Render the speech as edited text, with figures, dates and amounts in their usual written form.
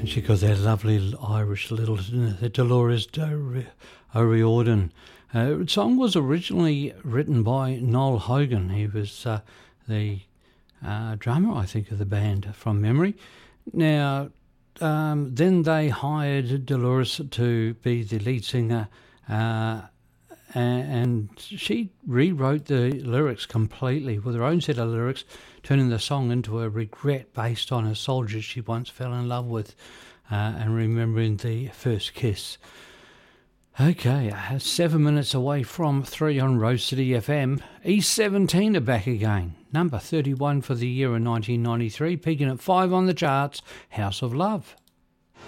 And she got that lovely Irish little Dolores O'Riordan. The song was originally written by Noel Hogan. He was the drummer, I think, of the band from memory. Now, then they hired Dolores to be the lead singer, and she rewrote the lyrics completely with her own set of lyrics, turning the song into a regret based on a soldier she once fell in love with, and remembering the first kiss. Okay, 7 minutes away from 3 on Rose City FM. E17 are back again. Number 31 for the year in 1993, peaking at 5 on the charts, House of Love.